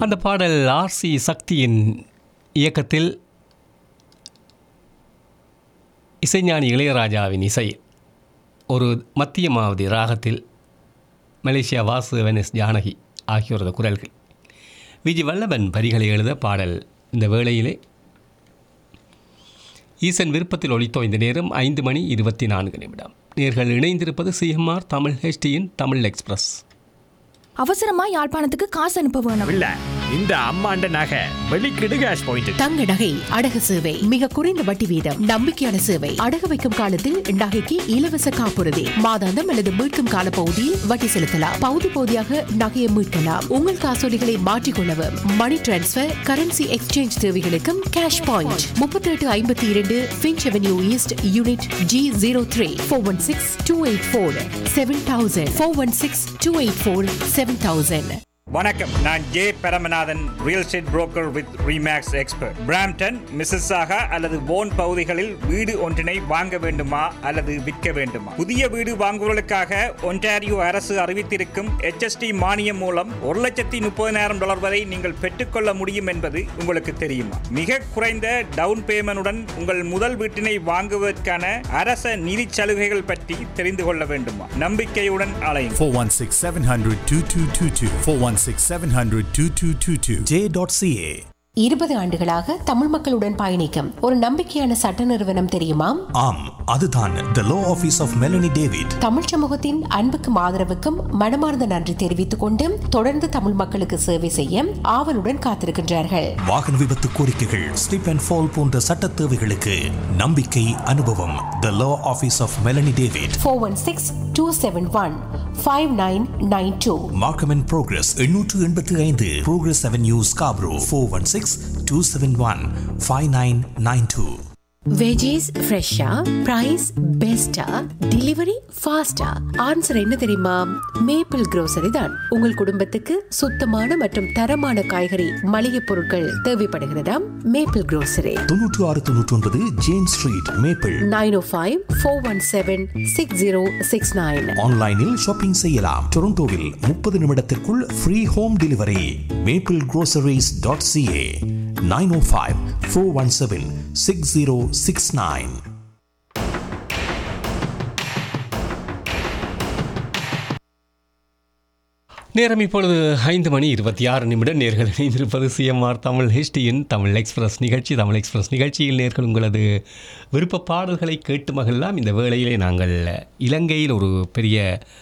அந்த பாடல் ஆர்சி சக்தியின் இயக்கத்தில் இசைஞானி இளையராஜாவின் இசை ஒரு மத்தியமாவதி ராகத்தில் மலேசியா வாசு வெனஸ் ஜானகி ஆகியோரது குரல்கள் விஜி வல்லபன் வரிகளை எழுத பாடல் இந்த வேளையிலே ஈசன் விருப்பத்தில் ஒலித்தோ இந்த நேரம் 5:24. நேர்கள் இணைந்திருப்பது சிஎம்ஆர் தமிழ் ஹெச்டியின் தமிழ் எக்ஸ்பிரஸ். அவசரமா யாழ்ப்பாணத்துக்கு காசு அனுப்ப வேணும். இல்ல இந்த அம்மாண்ட நகை வெளிக்கிடு கேஷ் பாயிண்ட். தங்க நகை அடகு சேவை மிக குறைந்த வட்டி வீதம், நம்பிக்கையான சேவை. அடகு வைக்கும் காலத்தில் நகைக்கு இலவச காப்புறுதி, மாதாந்தம் அல்லது மீட்கும் கால பகுதியில் வட்டி செலுத்தலாம். பகுதி பகுதியாக நகையை மீட்கலாம். உங்கள் காசோலிகளை மாற்றிக்கொள்ளவும் மணி டிரான்ஸ்பர், கரன்சி எக்ஸ்சேஞ்ச் தேவைகளுக்கும் cash point. 3852 Finch avenue east unit G03 416-284-7000 416-284-7000. வணக்கம், நான் J Paramanathan, real estate broker with remakes expert. Brampton, Mississauga அல்லது போன் பகுதிகளில் வீடு ஒன்றினை வாங்க வேண்டுமா அல்லது விற்க வேண்டுமா? புதிய வீடு வாங்குவதற்காக ஒன்டாரியோ அரசு அறிவித்திருக்கும் HST மானியம் மூலம் $130,000 வரை நீங்கள் பெற்றுக்கொள்ள முடியும் என்பது உங்களுக்கு தெரியுமா? மிக குறைந்த டவுன் பேமெண்டுடன் உங்கள் முதல் வீட்டினை வாங்குவதற்கான அரச நிதி சலுகைகள் பற்றி தெரிந்து கொள்ள வேண்டுமா? நம்பிக்கையுடன் அலையுங்கள். 416-700-2222 416-700-2222 J.ca. 20 ஆண்டுகளாக தமிழ் மக்களுடன் பயணிக்கும் ஒரு நம்பிக்கையான சட்ட நிறுவனம் தெரியுமா? ஆம், அதுதான் The Law Office of Melanie David. Tamil சமூகத்தின் அன்புக்கும் ஆதரவுக்கும் மனமார்ந்த நன்றி தெரிவித்துக் கொண்டு தொடர்ந்து தமிழ் மக்களுக்கு சேவை செய்ய ஆவலுடன் காத்திருக்கின்றார்கள். வாகன விபத்து கோரிக்கைகள், ஸ்லிப் அண்ட் ஃபால் போன்ற சட்ட தேவைகளுக்கு நம்பிக்கை, அனுபவம். The Law Office of Melanie David. 416-271-5992. Markham and Progress 885 Progress Avenue, Scarborough. 416-271-5992. Veggies ஃப்ரெஷ்ஷா, பிரைஸ் பெஸ்டா, டெலிவரி ஃபாஸ்டா? ஆன்சர் என்ன தெரியுமா? மேப்பிள் grocery தான். உங்கள் குடும்பத்துக்கு சுத்தமான மற்றும் தரமான காய்கறி மளிகை பொருட்கள் தேவைப்படுகிறதா? Maple grocery. 9699 James street, maple. 905-417-6069. ஆன்லைனில் ஷாப்பிங் செய்யலாம். டொரண்டோவில் 30 நிமிடத்திற்குள் ஃப்ரீ ஹோம் டெலிவரி. maplegroceries.ca 905-417-6069. நேரம் இப்பொழுது 5:26. நேர்கள் இணைந்திருப்பது சிஎம்ஆர் தமிழ் ஹெச்டியின் தமிழ் எக்ஸ்பிரஸ் நிகழ்ச்சி. தமிழ் எக்ஸ்பிரஸ் நிகழ்ச்சியில் நேர்கள் உங்களது விருப்ப பாடல்களை கேட்டு மகிழலாம். இந்த வேளையிலே நாங்கள் இலங்கையில் ஒரு பெரிய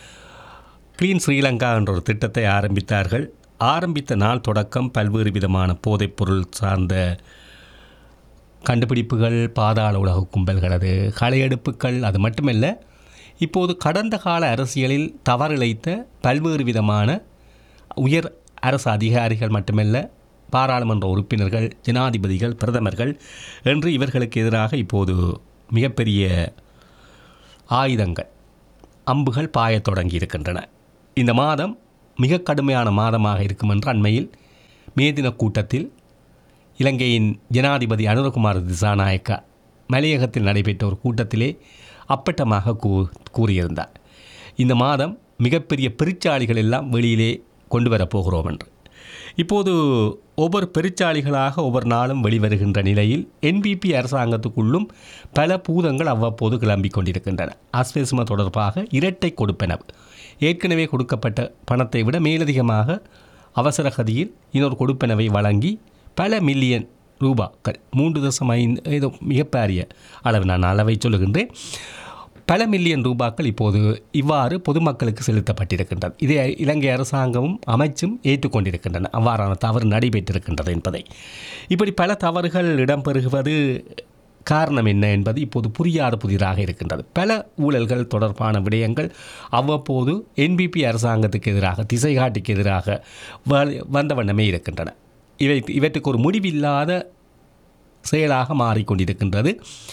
கிளீன் ஸ்ரீலங்கா என்ற ஒரு திட்டத்தை ஆரம்பித்தார்கள். ஆரம்பித்த நாள் தொடக்கம் பல்வேறு விதமான போதைப்பொருள் சார்ந்த கண்டுபிடிப்புகள், பாதாள உலக கும்பல்களது களையெடுப்புகள், அது மட்டுமல்ல இப்போது கடந்த கால அரசியலில் தவறிழைத்த பல்வேறு விதமான உயர் அரசு அதிகாரிகள் மட்டுமல்ல, பாராளுமன்ற உறுப்பினர்கள், ஜனாதிபதிகள், பிரதமர்கள் என்று இவர்களுக்கு எதிராக இப்போது மிகப்பெரிய ஆயுதங்கள், அம்புகள் பாயத் தொடங்கி இருக்கின்றன. இந்த மாதம் மிக கடுமையான மாதமாக இருக்கும் என்று அண்மையில் மே தின கூட்டத்தில் இலங்கையின் ஜனாதிபதி அனுரகுமார் திசாநாயக்கா மலையகத்தில் நடைபெற்ற ஒரு கூட்டத்திலே அப்பட்டமாக கூறியிருந்தார். இந்த மாதம் மிகப்பெரிய பெருச்சாளிகள் எல்லாம் வெளியிலே கொண்டு வரப்போகிறோம் என்று. இப்போது ஒவ்வொரு பெருச்சாளிகளாக ஒவ்வொரு நாளும் வெளிவருகின்ற நிலையில் என்பிபி அரசாங்கத்துக்குள்ளும் பல பூதங்கள் அவ்வப்போது கிளம்பிக் கொண்டிருக்கின்றன. ஆஸ்பெஸ்மா தொடர்பாக இரட்டை கொடுப்பனவு, ஏற்கனவே கொடுக்கப்பட்ட பணத்தை விட மேலதிகமாக அவசர கதியில் இன்னொரு கொடுப்பனவை வழங்கி பல மில்லியன் ரூபாக்கள், 3.5 ஏதோ மிகப்பெரிய அளவு, நான் அளவை சொல்லுகின்றேன், பல மில்லியன் ரூபாக்கள் இப்போது இவ்வாறு பொதுமக்களுக்கு செலுத்தப்பட்டிருக்கின்றது. இதை இலங்கை அரசாங்கமும் அமைச்சும் ஏற்றுக்கொண்டிருக்கின்றன. அவ்வாறான தவறு நடைபெற்றிருக்கின்றது என்பதை. இப்படி பல தவறுகள் இடம்பெறுவது காரணம் என்ன என்பது இப்போது புரியாத புதிராக இருக்கின்றது. பல ஊழல்கள் தொடர்பான விடயங்கள் அவ்வப்போது என்பிபி அரசாங்கத்துக்கு எதிராக, திசைகாட்டிக்கு எதிராக வந்த வண்ணமே இருக்கின்றன. இவற்றுக்கு ஒரு முடிவில்லாத செயலாக மாறிக்கொண்டிருக்கின்றது.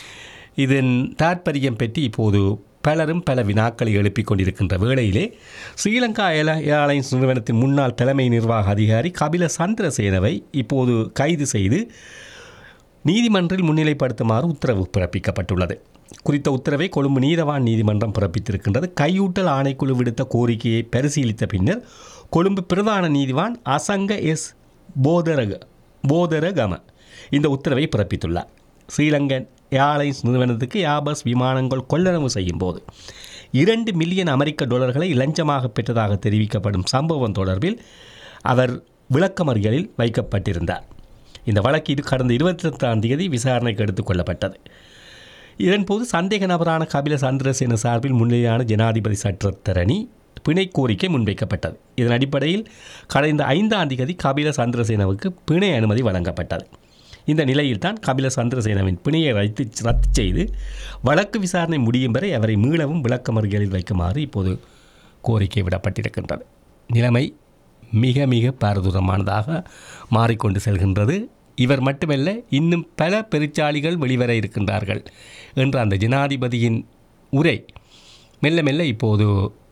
இதன் தாற்பயம் பற்றி இப்போது பலரும் பல வினாக்களை எழுப்பிக் கொண்டிருக்கின்ற வேளையிலே ஸ்ரீலங்கா ஏர்லைன்ஸ் நிறுவனத்தின் முன்னாள் தலைமை நிர்வாக அதிகாரி கபில சந்திரசேனவை இப்போது கைது செய்து நீதிமன்றில் முன்னிலைப்படுத்துமாறு உத்தரவு பிறப்பிக்கப்பட்டுள்ளது. குறித்த உத்தரவை கொழும்பு நீதவான் நீதிமன்றம் பிறப்பித்திருக்கின்றது. கையூட்டல் ஆணைக்குழு விடுத்த கோரிக்கையை பரிசீலித்த பின்னர் கொழும்பு பிரதான நீதிவான் அசங்க எஸ் போதரகம இந்த உத்தரவை பிறப்பித்துள்ளார். ஸ்ரீலங்கன் ஏர்லைன்ஸ் நிறுவனத்துக்கு ஏர்பஸ் விமானங்கள் கொள்ளளவு செய்யும் போது 2 மில்லியன் அமெரிக்க டாலர்களை லஞ்சமாக பெற்றதாக தெரிவிக்கப்படும் சம்பவம் தொடர்பில் அவர் விளக்கமறியலில் வைக்கப்பட்டிருந்தார். இந்த வழக்கு இது கடந்த 22ஆம் தேதி விசாரணைக்கு எடுத்துக் கொள்ளப்பட்டது. இதன்போது சந்தேக நபரான கபில சந்திரசேன சார்பில் முன்னிலையான ஜனாதிபதி சட்டத்தரணி பிணை கோரிக்கை முன்வைக்கப்பட்டது. இதன் அடிப்படையில் கடந்த 5ஆம் தேதி கபில சந்திரசேனவுக்கு பிணை அனுமதி வழங்கப்பட்டது. இந்த நிலையில்தான் கபில சந்திரசேனவின் பிணையை ரத்து செய்து வழக்கு விசாரணை முடியும் வரை அவரை மீளவும் விளக்கமறியலில் வைக்குமாறு இப்போது கோரிக்கை விடப்பட்டிருக்கின்றது. நிலைமை மிக மிக பாரதூரமானதாக மாறிக்கொண்டு செல்கின்றது. இவர் மட்டுமல்ல, இன்னும் பல பெருச்சாளிகள் வெளிவர இருக்கின்றார்கள் என்ற அந்த ஜனாதிபதியின் உரை மெல்ல மெல்ல இப்போது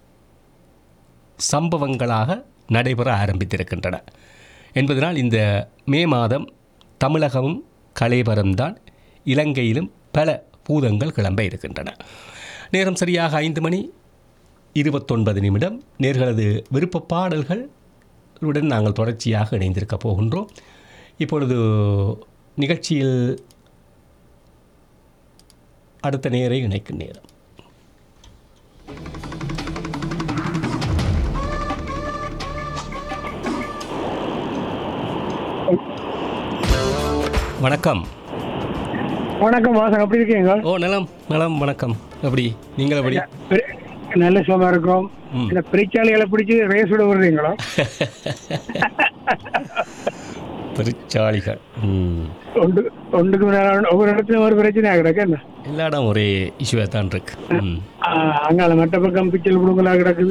சம்பவங்களாக நடைபெற ஆரம்பித்திருக்கின்றன என்பதனால் இந்த மே மாதம் தமிழகமும் கலைபரம்தான், இலங்கையிலும் பல பூதங்கள் கிளம்ப இருக்கின்றன. நேரம் சரியாக 5:29 நேர்களது விருப்ப பாடல்களுடன் நாங்கள் தொடர்ச்சியாக இணைந்திருக்க போகின்றோம். இப்பொழுது நிகழ்ச்சியில் அடுத்த நேரை இணைக்கும் நேரம். வணக்கம். வணக்கம் வாசன், எப்படி இருக்கீங்க? நலம் வணக்கம். எப்படி நீங்கள்? எப்படி? நல்ல சுகமா இருக்கிறோம். இந்த பெருச்சாளிகளை பிடிச்சி ரேஸ் விட விடுறீங்களா? பெருச்சாளிகள் ஒன்றுக்கு ஒவ்வொரு இடத்துலையும் ஒரு பிரச்சனை கிடக்கு. என்ன எல்லா இடம் ஒரே இஷ்யூவாக தான் இருக்கு. அங்கால மட்ட பக்கம் பிச்சல் குடுங்களா கிடக்குது.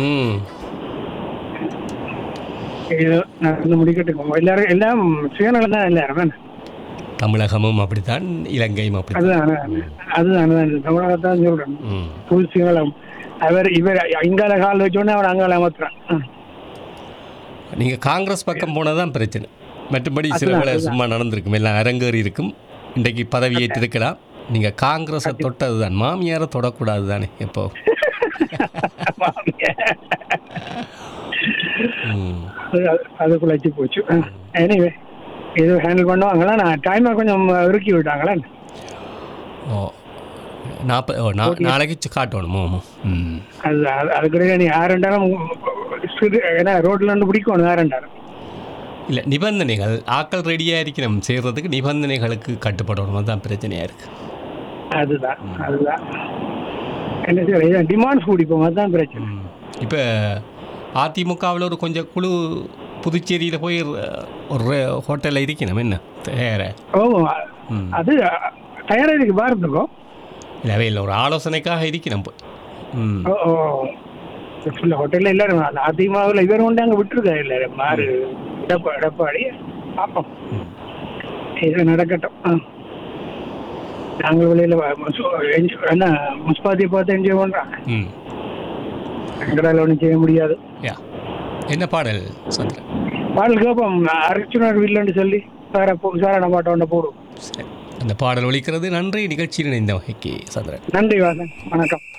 ஏதோ நடந்து முடிக்கட்டுங்க. எல்லாரும் எல்லாம் சுயநலம் தான் எல்லாரும். தமிழகமும் அப்படித்தான், இலங்கையும் அப்படி. அதுதான் தமிழகத்தான் சொல்றேன். புல் சுயநலம். இவர் இங்கால கால் வச்சோடனே அவர் அங்கால அமர்த்துறான். நீங்கள் காங்கிரஸ் பக்கம் போனதான் பிரச்சனை. மற்றபடி சில வேலை சும்மா நடந்திருக்கும், எல்லாம் அரங்கேறி இருக்கும். இன்றைக்கு பதவி ஏற்றிருக்கலாம். நீங்கள் காங்கிரஸை தொட்டது தான், மாமியாரை தொடக்கூடாது தானே எப்போ. அது குழைச்சி போச்சு. எனிவே ஏதோ ஹேண்டில் பண்ணுவாங்களா? நான் டைமை கொஞ்சம் இறுக்கி விட்டாங்களா? நாளைக்கு காட்டணும். அதுக்கு நீ யாருண்டாலும் ஏன்னா ரோட்ல இருந்து பிடிக்கணும். யாருண்டாலும் இல்லை, நிபந்தனைகள் ஆக்கள் ரெடியாக இருக்கணும் செய்கிறதுக்கு, நிபந்தனைகளுக்கு கட்டுப்படணும். அதுதான் பிரச்சனையாக இருக்குது. அதுதான் என்ன செய்ய டிமாண்ட்ஸ் பிடிப்போம். அதுதான் பிரச்சனை. இப்போ அதிமுகவில் ஒரு கொஞ்சம் குழு புதுச்சேரியில் போய் ஒரு ஹோட்டலில் இருக்கணும். என்ன அது தயாராக இருக்கு பாரத்துக்கும் இல்லவே இல்லை, ஒரு ஆலோசனைக்காக இருக்கணும் போய். ஹோட்டலில் எல்லாரும் அதிமுகவில் இவர் கொண்டு அங்கே விட்டுருக்கா இல்லை மாறு எடப்பாடி. பார்ப்போம், இது நடக்கட்டும். நாங்கள் வெளியில் என்ன முஸ்பாத்தியை பார்த்து என்ஜாய் பண்ணுறாங்க. எங்களால் ஒன்றும் செய்ய முடியாது. என்ன பாடல் சந்திரன்? பாடல் கேட்போம். அர்ச்சுனர் வில்லன்னு சொல்லி விசாரணை பாட்டை ஒன்று போடுவோம். அந்த பாடல் ஒலிக்கிறது. நன்றி நிகழ்ச்சியில் இணைந்த வகைக்கு சந்திரன். நன்றி வாசன், வணக்கம்.